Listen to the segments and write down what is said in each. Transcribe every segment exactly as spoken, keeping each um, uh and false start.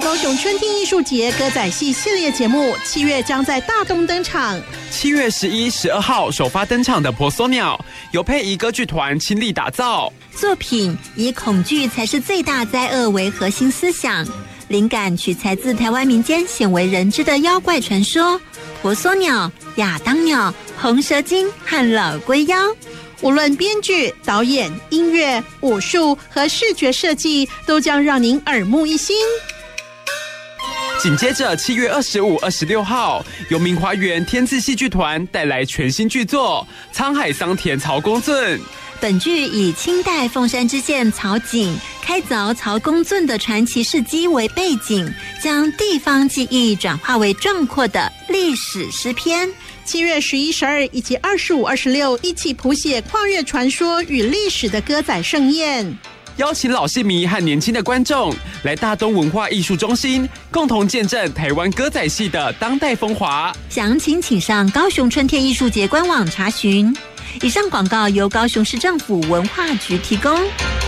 高雄春天艺术节歌仔戏系列节目七月将在大东登场。 七月十一、十二号首发登场的婆娑鸟，由配仪歌剧团倾力打造。 作品以恐惧才是最大灾厄为核心思想，灵感取材自台湾民间鲜为人知的妖怪传说婆娑鸟、亚当鸟、红蛇精和老龟妖。 无论编剧、导演、音乐、武术和视觉设计，都将让您耳目一新。 紧接着七月二十五、二十六号，由明华园天字戏剧团带来全新剧作《沧海桑田曹公圳》。 本剧以清代凤山知县曹景开凿曹公圳的传奇事迹为背景，将地方记忆转化为壮阔的历史诗篇。 七月十一、十二以及二十五、二十六，一起谱写跨越传说与历史的歌仔盛宴。 邀请老戏迷和年轻的观众来大东文化艺术中心，共同见证台湾歌仔戏的当代风华。 详情请上高雄春天艺术节官网查询。以上广告由高雄市政府文化局提供。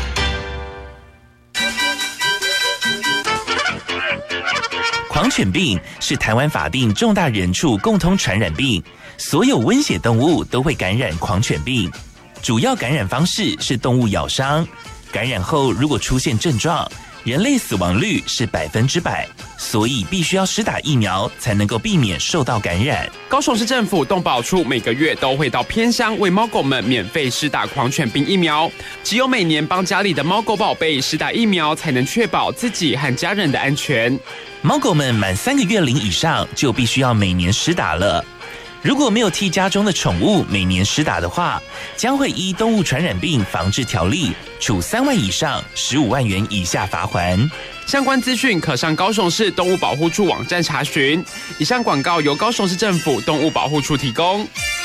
狂犬病是台湾法定重大人畜共通传染病，所有温血动物都会感染狂犬病。主要感染方式是动物咬伤，感染后如果出现症状，人类死亡率是百分之百，所以必须要施打疫苗才能够避免受到感染。 高雄市政府动保处每个月都会到偏乡为猫狗们免费施打狂犬病疫苗，只有每年帮家里的猫狗宝贝施打疫苗，才能确保自己和家人的安全。 猫狗们满三个月龄以上就必须要每年施打了。如果没有替家中的宠物每年施打的话，将会依动物传染病防治条例处三万以上十五万元以下罚锾。 相关资讯可上高雄市动物保护处网站查询。以上广告由高雄市政府动物保护处提供。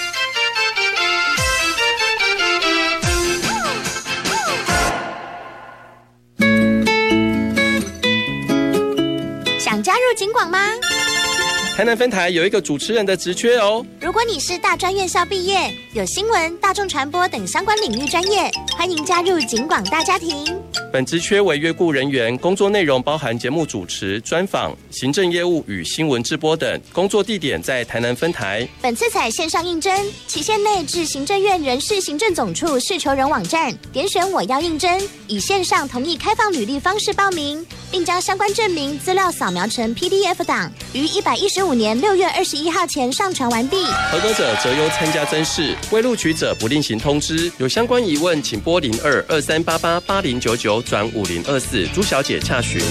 想加入警广吗？ 台南分台有一个主持人的职缺哦。 如果你是大专院校毕业，有新闻、大众传播等相关领域专业，欢迎加入警广大家庭。 本职缺为约雇人员，工作内容包含节目主持、专访、行政业务与新闻直播等。工作地点在台南分台。 本次采线上应征，期限内至行政院人事行政总处事求人网站点选我要应征，以线上同意开放履历方式报名，并将相关证明资料扫描成 P D F 档，于一百一十五年六月二十一号前上传完毕。 合格者择优参加甄试，未录取者不另行通知。有相关疑问，请拨零二二三八八八零九九转五零二四朱小姐洽询。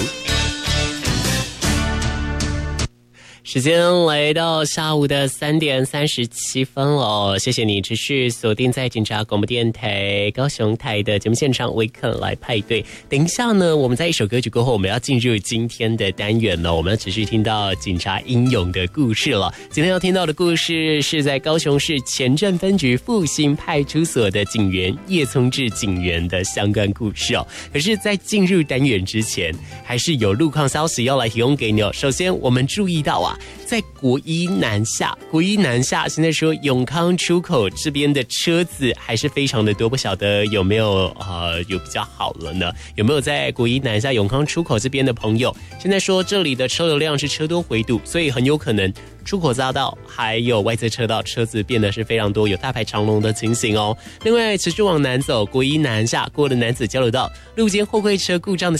时间来到下午的三点三十七分了，谢谢你持续锁定在警察广播电台高雄台的节目现场，维肯来派对。等一下呢，我们在一首歌曲过后，我们要进入今天的单元了，我们要持续听到警察英勇的故事了。今天要听到的故事是在高雄市前镇分局复兴派出所的警员叶聪志警员的相关故事哦。可是，在进入单元之前，还是有路况消息要来提供给你哦。首先，我们注意到啊。在国一南下，国一南下，现在说永康出口这边的车子还是非常的多，不晓得有没有呃有比较好了呢？有没有在国一南下永康出口这边的朋友？现在说这里的车流量是车多回堵，所以很有可能出口匝道还有外侧车道车子变得是非常多，有大排长龙的情形哦。另外，持续往南走，国一南下过了南子交流道，路肩货柜车故障的